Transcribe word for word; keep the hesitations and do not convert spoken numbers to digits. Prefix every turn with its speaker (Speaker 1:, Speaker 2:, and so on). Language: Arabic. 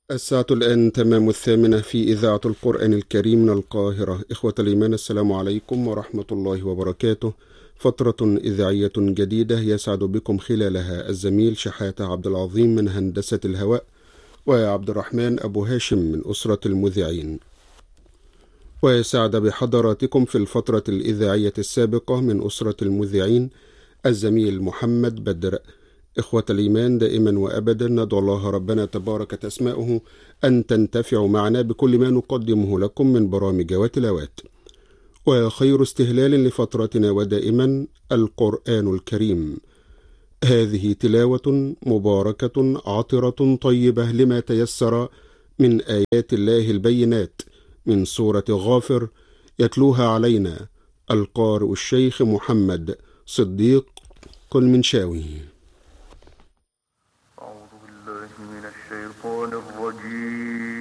Speaker 1: الساعة الآن تمام الثامنة في إذاعة القرآن الكريم من القاهرة. إخوة الإيمان، السلام عليكم ورحمة الله وبركاته. فترة إذاعية جديدة يسعد بكم خلالها الزميل شحاتة عبد العظيم من هندسة الهواء، وعبد الرحمن أبو هاشم من أسرة المذيعين. ويسعد بحضراتكم في الفترة الإذاعية السابقة من أسرة المذيعين الزميل محمد بدر. إخوة الإيمان، دائما وأبدا ندعو الله ربنا تبارك اسماؤه أن تنتفعوا معنا بكل ما نقدمه لكم من برامج وتلاوات، وخير استهلال لفترتنا ودائما القرآن الكريم. هذه تلاوة مباركة عطرة طيبة لما تيسر من آيات الله البينات من سورة غافر، يتلوها علينا القارئ الشيخ محمد صديق المنشاوي.
Speaker 2: أعوذ بالله من الشيطان